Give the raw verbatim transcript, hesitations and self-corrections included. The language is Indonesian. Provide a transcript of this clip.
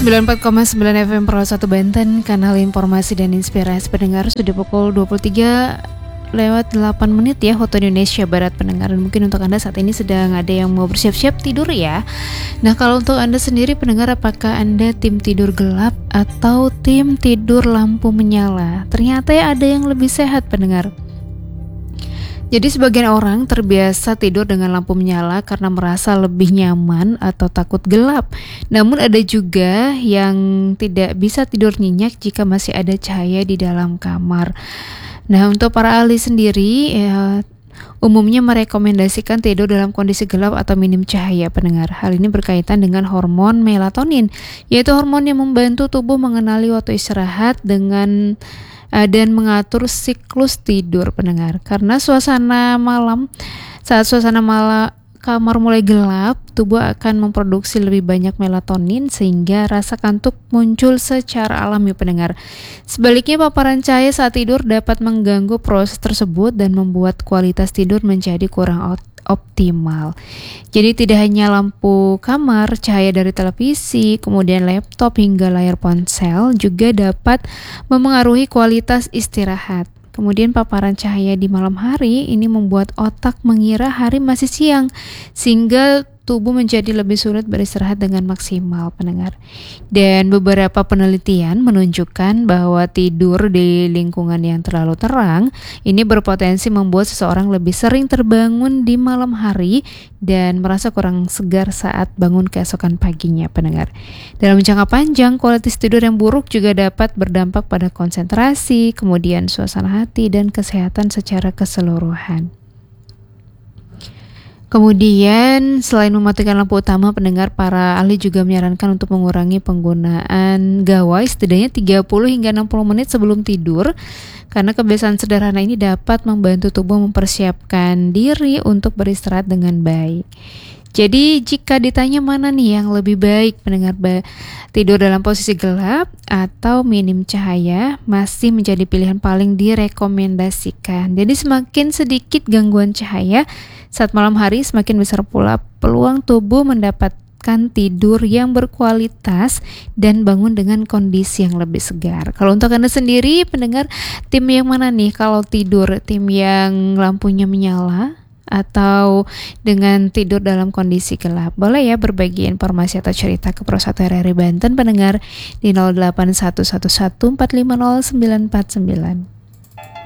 sembilan puluh empat koma sembilan F M Pro satu Banten, kanal informasi dan inspirasi pendengar. Sudah pukul dua puluh tiga lewat delapan menit ya waktu Indonesia Barat pendengar. Dan mungkin untuk Anda saat ini sedang ada yang mau bersiap-siap tidur ya. Nah, kalau untuk Anda sendiri pendengar, apakah Anda tim tidur gelap atau tim tidur lampu menyala? Ternyata ya ada yang lebih sehat pendengar. Jadi sebagian orang terbiasa tidur dengan lampu menyala karena merasa lebih nyaman atau takut gelap. Namun ada juga yang tidak bisa tidur nyenyak jika masih ada cahaya di dalam kamar. Nah, untuk para ahli sendiri ya, umumnya merekomendasikan tidur dalam kondisi gelap atau minim cahaya pendengar. Hal ini berkaitan dengan hormon melatonin, yaitu hormon yang membantu tubuh mengenali waktu istirahat dengan uh, dan mengatur siklus tidur pendengar. Karena suasana malam, saat suasana malam kamar mulai gelap, tubuh akan memproduksi lebih banyak melatonin sehingga rasa kantuk muncul secara alami pendengar. Sebaliknya, paparan cahaya saat tidur dapat mengganggu proses tersebut dan membuat kualitas tidur menjadi kurang optimal. Jadi tidak hanya lampu kamar, cahaya dari televisi, kemudian laptop hingga layar ponsel juga dapat memengaruhi kualitas istirahat. Kemudian paparan cahaya di malam hari ini membuat otak mengira hari masih siang, sehingga tubuh menjadi lebih sulit beristirahat dengan maksimal pendengar. Dan beberapa penelitian menunjukkan bahwa tidur di lingkungan yang terlalu terang ini berpotensi membuat seseorang lebih sering terbangun di malam hari dan merasa kurang segar saat bangun keesokan paginya pendengar. Dalam jangka panjang, kualitas tidur yang buruk juga dapat berdampak pada konsentrasi, kemudian suasana hati dan kesehatan secara keseluruhan. Kemudian selain mematikan lampu utama pendengar, para ahli juga menyarankan untuk mengurangi penggunaan gawai setidaknya tiga puluh hingga enam puluh menit sebelum tidur, karena kebiasaan sederhana ini dapat membantu tubuh mempersiapkan diri untuk beristirahat dengan baik. Jadi jika ditanya mana nih yang lebih baik pendengar, tidur dalam posisi gelap atau minim cahaya masih menjadi pilihan paling direkomendasikan. Jadi semakin sedikit gangguan cahaya saat malam hari, semakin besar pula peluang tubuh mendapatkan tidur yang berkualitas dan bangun dengan kondisi yang lebih segar. Kalau untuk Anda sendiri pendengar, tim yang mana nih kalau tidur? Tim yang lampunya menyala atau dengan tidur dalam kondisi gelap? Boleh ya berbagi informasi atau cerita ke Pro satu R R I Banten pendengar di nol delapan satu satu satu empat lima nol sembilan empat sembilan.